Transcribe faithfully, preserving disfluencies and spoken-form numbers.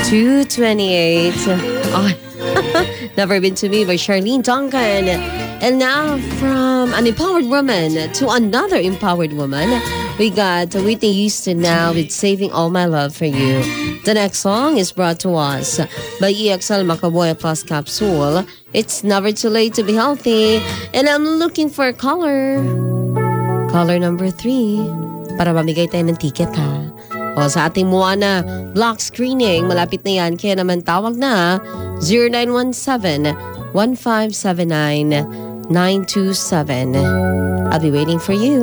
two twenty-eight. Oh, Never Been to Me by Charlene Duncan. And now from an empowered woman to another empowered woman, we got Whitney Houston now with Saving All My Love for You. The next song is brought to us by E X L Macaboya Plus Capsule. It's never too late to be healthy. And I'm looking for a caller. Caller number three. Para mamigay tayo ng ticket, ha? O sa ating Moana block screening, malapit na yan. Kaya naman tawag na zero nine one seven, one five seven nine, nine two seven. I'll be waiting for you.